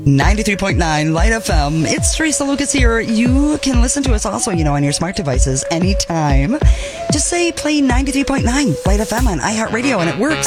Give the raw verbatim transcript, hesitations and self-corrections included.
ninety-three point nine Light F M. It's Teresa Lucas here. You can listen to us also, you know, on your smart devices anytime. Just say play ninety-three point nine Light F M on iHeartRadio and it works.